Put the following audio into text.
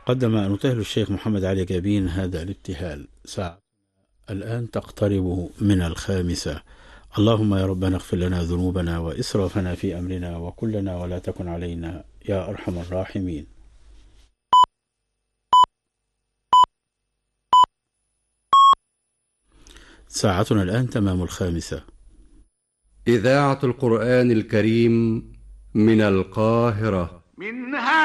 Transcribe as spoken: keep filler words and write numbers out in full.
قدم المبتهل الشيخ محمد علي جابين هذا الابتهال. ساعة الآن تقترب من الخامسة. اللهم يا ربنا اغفر لنا ذنوبنا وإسرافنا في أمرنا وكلنا ولا تكن علينا يا أرحم الراحمين. ساعتنا الآن تمام الخامسة. إذاعة القرآن الكريم من القاهرة. منها